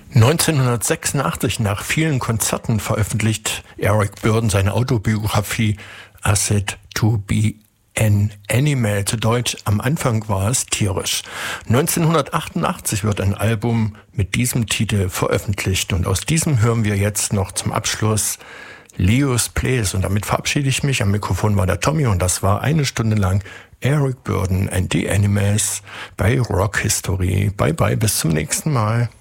1986 nach vielen Konzerten veröffentlicht Eric Burdon seine Autobiografie I Said to Be an Animal, zu Deutsch Am Anfang war es tierisch. 1988 wird ein Album mit diesem Titel veröffentlicht und aus diesem hören wir jetzt noch zum Abschluss Leo's Place und damit verabschiede ich mich. Am Mikrofon war der Tommy und das war 1 Stunde lang Eric Burdon and the Animals bei Rock History. Bye bye, bis zum nächsten Mal.